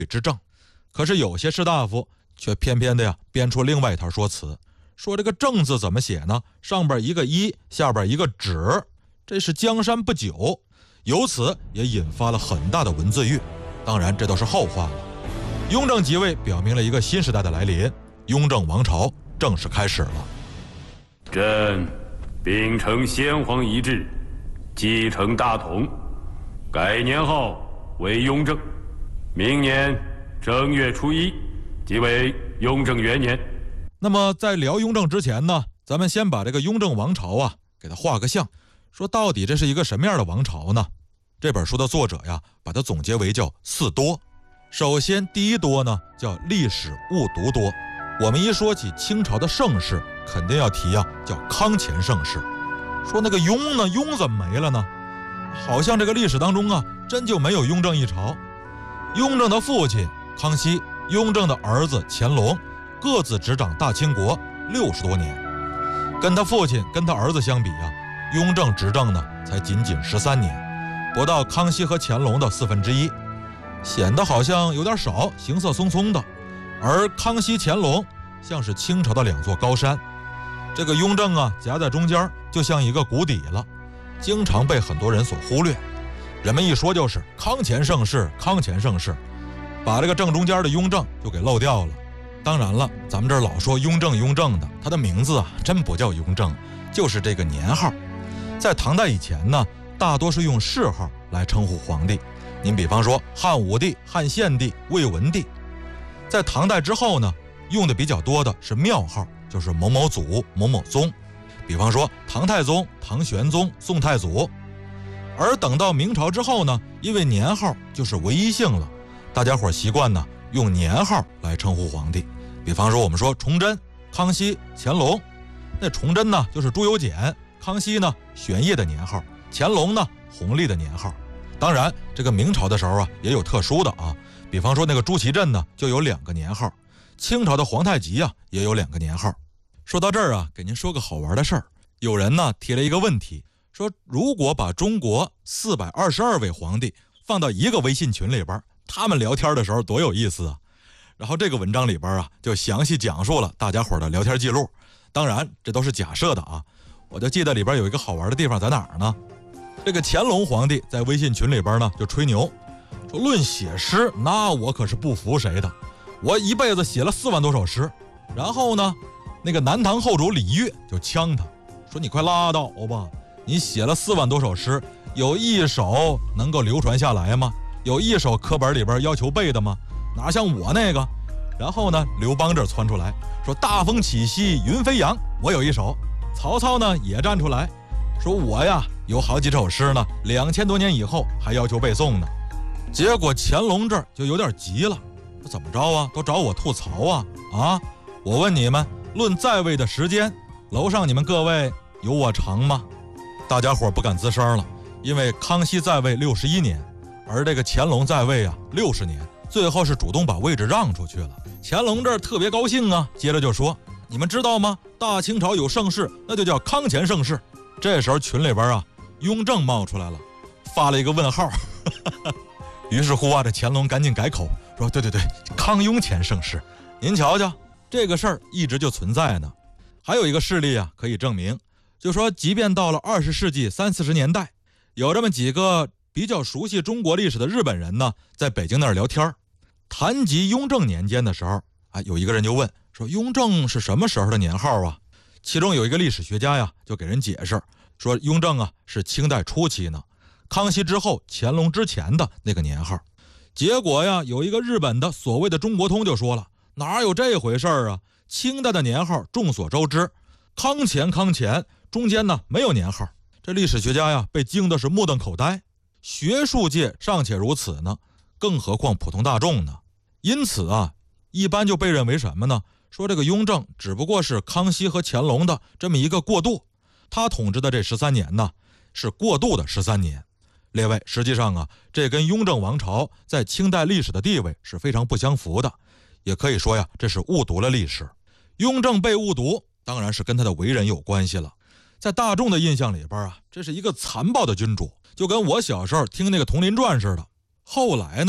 之政。可是有些士大夫却偏偏的编出另外一套说辞，说这个政字怎么写呢？上边一个一，下边一个止，这是江山不久。由此也引发了很大的文字狱。当然这都是后话了。雍正即位表明了一个新时代的来临，雍正王朝正式开始了。 朕秉承先皇遗志，继承大统，改年号为雍正，明年正月初一即为雍正元年。 那么在聊雍正之前呢，咱们先把这个雍正王朝啊给它画个像，说到底这是一个什么样的王朝呢？这本书的作者呀把它总结为叫四多。首先第一多呢叫历史误读多。我们一说起清朝的盛世，肯定要提叫康乾盛世。说那个雍呢，雍怎么没了呢？好像这个历史当中真就没有雍正一朝。雍正的父亲康熙，雍正的儿子乾隆，各自执掌大清国60多年。跟他父亲跟他儿子相比雍正执政呢才仅仅13年，不到康熙和乾隆的1/4，显得好像有点少，行色匆匆的。而康熙乾隆像是清朝的2座高山，这个雍正夹在中间，就像一个谷底了，经常被很多人所忽略。人们一说就是康乾盛世，康乾盛世，把这个正中间的雍正就给漏掉了。当然了，咱们这儿老说雍正雍正的，他的名字真不叫雍正，就是这个年号。在唐代以前呢，大多是用谥号来称呼皇帝。您比方说汉武帝、汉献帝、魏文帝。在唐代之后呢，用的比较多的是庙号，就是某某祖、某某宗。比方说唐太宗、唐玄宗、宋太祖。而等到明朝之后呢，因为年号就是唯一姓了，大家伙习惯呢用年号来称呼皇帝。比方说我们说崇祯、康熙、乾隆，那崇祯呢就是朱由检，康熙呢玄烨的年号，乾隆呢弘历的年号。当然这个明朝的时候也有特殊的比方说那个朱祁镇呢就有2个年号，清朝的皇太极也有2个年号。说到这儿给您说个好玩的事儿。有人呢提了一个问题，说如果把中国422位皇帝放到一个微信群里边，他们聊天的时候多有意思啊。然后这个文章里边就详细讲述了大家伙的聊天记录。当然这都是假设的我就记得里边有一个好玩的地方在哪儿呢？这个乾隆皇帝在微信群里边呢就吹牛，说论写诗，那我可是不服谁的，我一辈子写了4万多首诗。然后呢，那个南唐后主李煜就呛他，说你快拉倒吧，你写了4万多首诗，有一首能够流传下来吗？有一首课本里边要求背的吗？哪像我那个。然后呢，刘邦这窜出来说大风起兮云飞扬，我有一首。曹操呢也站出来说我有好几首诗呢，2000多年以后还要求背诵呢。结果乾隆这儿就有点急了，怎么着都找我吐槽我问你们，论在位的时间，楼上你们各位有我长吗？大家伙不敢吱声了，因为康熙在位61年，而这个乾隆在位60年，最后是主动把位置让出去了。乾隆这儿特别高兴接着就说，你们知道吗？大清朝有盛世，那就叫康乾盛世。这时候群里边雍正冒出来了，发了一个问号于是乎这乾隆赶紧改口说对，康雍乾盛世。您瞧瞧，这个事儿一直就存在呢。还有一个事例可以证明，就说即便到了20世纪30-40年代，有这么几个比较熟悉中国历史的日本人呢，在北京那儿聊天，谈及雍正年间的时候有一个人就问说雍正是什么时候的年号其中有一个历史学家就给人解释说雍正是清代初期呢，康熙之后乾隆之前的那个年号。结果有一个日本的所谓的中国通就说了，哪有这回事清代的年号众所周知，康乾中间呢没有年号。这历史学家被惊的是目瞪口呆，学术界尚且如此呢，更何况普通大众呢？因此一般就被认为什么呢？说这个雍正只不过是康熙和乾隆的这么一个过渡，他统治的这13年呢是过渡的13年。列位，实际上这跟雍正王朝在清代历史的地位是非常不相符的，也可以说这是误读了历史。雍正被误读当然是跟他的为人有关系了。在大众的印象里边这是一个残暴的君主，就跟我小时候听那个《铜林传》似的。后来呢，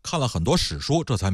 看了很多史书，这才